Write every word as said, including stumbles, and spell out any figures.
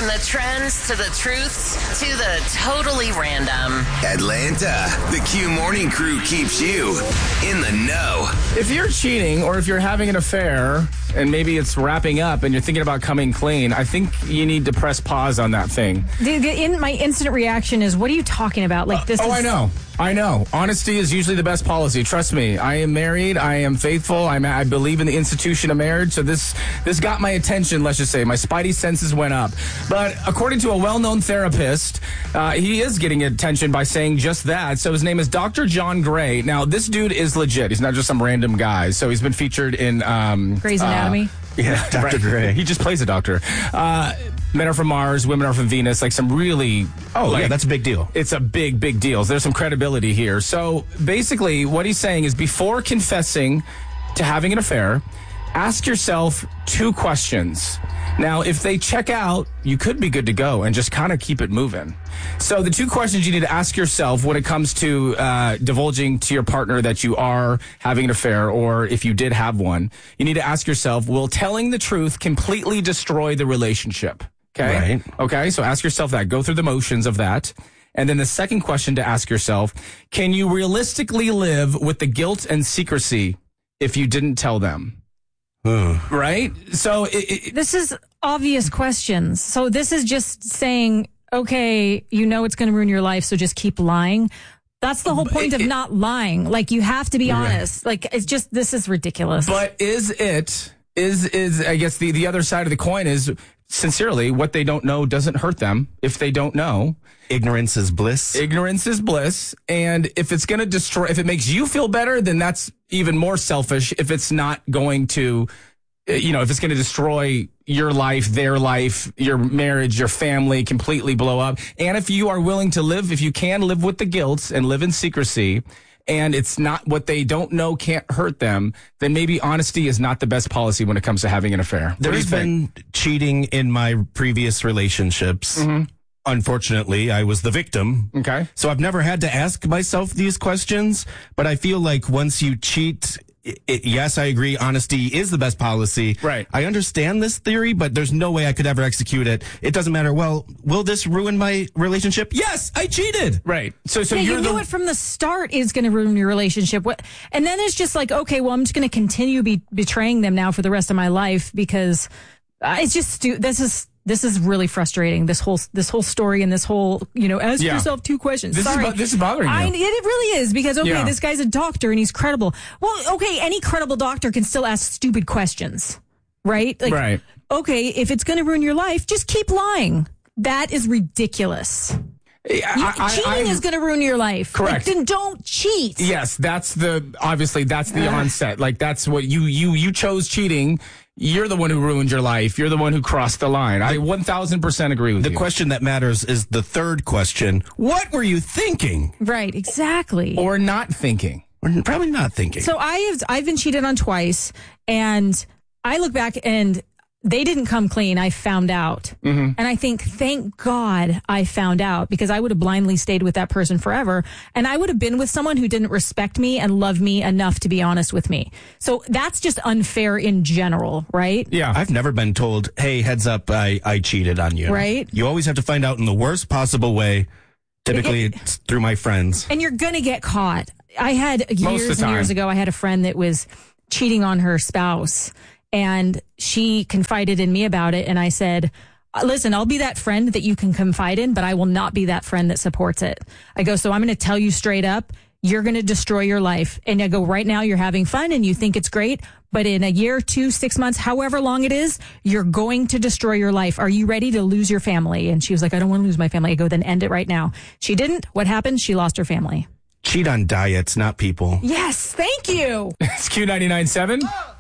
the trends to the truths to the totally random. Atlanta, the Q Morning Crew keeps you in the know. If you're cheating or if you're having an affair and maybe it's wrapping up and you're thinking about coming clean, I think you need to press pause on that thing. The, the, in, my instant reaction is, what are you talking about? Like this? Uh, oh, is... I know. I know. Honesty is usually the best policy. Trust me. I am married. I am faithful. I'm, I believe in the institution of marriage. So this this got my attention, let's just say. My spidey senses went up. But according to a well-known therapist, uh, he is getting attention by saying just that. So his name is Doctor John Gray. Now, this dude is legit. He's not just some random guy. So he's been featured in... Um, Grey's Anatomy? Uh, yeah, Doctor Gray. He just plays a doctor. Uh, Men Are From Mars, Women Are From Venus, like some really... Oh, like, yeah, that's a big deal. It's a big, big deal. There's some credibility here. So basically, what he's saying is before confessing to having an affair, ask yourself two questions. Now, if they check out, you could be good to go and just kind of keep it moving. So the two questions you need to ask yourself when it comes to uh, divulging to your partner that you are having an affair, or if you did have one, you need to ask yourself, will telling the truth completely destroy the relationship? Okay. Right. Okay. So ask yourself that. Go through the motions of that. And then the second question to ask yourself, can you realistically live with the guilt and secrecy if you didn't tell them? Right? So it, it, this is obvious questions. So this is just saying, okay, you know it's going to ruin your life, so just keep lying. That's the whole point of not lying. Like, you have to be honest. Like, it's just, this is ridiculous. But is it, is, is, I guess the, the other side of the coin is, sincerely, what they don't know doesn't hurt them if they don't know. Ignorance is bliss. Ignorance is bliss. And if it's going to destroy, if it makes you feel better, then that's even more selfish. If it's not going to, you know, if it's going to destroy your life, their life, your marriage, your family, completely blow up. And if you are willing to live, if you can live with the guilt and live in secrecy, and it's not what they don't know can't hurt them, then maybe honesty is not the best policy when it comes to having an affair. There's been think? cheating in my previous relationships. Mm-hmm. Unfortunately, I was the victim. Okay. So I've never had to ask myself these questions, but I feel like once you cheat, it, it, yes, I agree, honesty is the best policy. Right. I understand this theory, but there's no way I could ever execute it. It doesn't matter. Well, will this ruin my relationship? Yes, I cheated. Right. So, so yeah, you're you the... knew it from the start is going to ruin your relationship. What? And then it's just like, okay, well, I'm just going to continue be betraying them now for the rest of my life because uh, it's just stu- this is. This is really frustrating. This whole this whole story and this whole, you know, ask yeah. yourself two questions. This Sorry. is this is bothering you. I, it really is because okay, yeah. this guy's a doctor and he's credible. Well, okay, any credible doctor can still ask stupid questions, right? Like, right. Okay, if it's going to ruin your life, just keep lying. That is ridiculous. I, I, Cheating I, is going to ruin your life. Correct. Like, then don't cheat. Yes, that's the obviously that's the onset. Like that's what you you you chose cheating. You're the one who ruined your life. You're the one who crossed the line. I one thousand percent agree with the you. The question that matters is the third question. What were you thinking? Right, exactly. Or not thinking. Or probably not thinking. So I have I've been cheated on twice, and I look back and they didn't come clean. I found out. Mm-hmm. And I think, thank God I found out, because I would have blindly stayed with that person forever. And I would have been with someone who didn't respect me and love me enough to be honest with me. So that's just unfair in general, right? Yeah. I've never been told, hey, heads up, I, I cheated on you. Right. You always have to find out in the worst possible way. Typically, it, it's through my friends. And you're going to get caught. I had years and years ago, I had a friend that was cheating on her spouse. And she confided in me about it. And I said, listen, I'll be that friend that you can confide in, but I will not be that friend that supports it. I go, so I'm going to tell you straight up, you're going to destroy your life. And I go, right now you're having fun and you think it's great. But in a year, two, six months, however long it is, you're going to destroy your life. Are you ready to lose your family? And she was like, I don't want to lose my family. I go, then end it right now. She didn't. What happened? She lost her family. Cheat on diets, not people. Yes. Thank you. It's Q ninety-nine point seven.